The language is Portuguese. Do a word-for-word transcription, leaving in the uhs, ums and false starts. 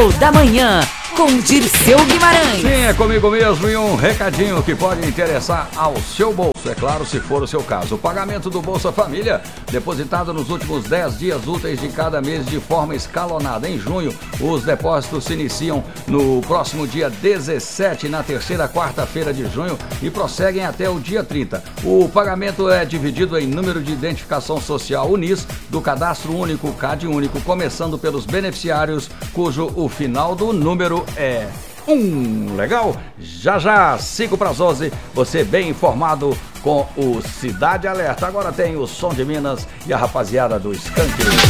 Jornal da Manhã, com Dirceu Guimarães. Sim, é comigo mesmo e um recadinho que pode interessar ao seu bolso, é claro, se for o seu caso. O pagamento do Bolsa Família, depositado nos últimos dez dias úteis de cada mês de forma escalonada. Em junho, os depósitos se iniciam no próximo dia dezessete, na terceira quarta-feira de junho, e prosseguem até o dia trinta. O pagamento é dividido em número de identificação social UNIS, do Cadastro Único, CAD Único, começando pelos beneficiários, cujo o final do número é um. Legal? Já já, cinco para as onze, você bem informado com o Cidade Alerta. Agora tem o Som de Minas e a rapaziada do Skank.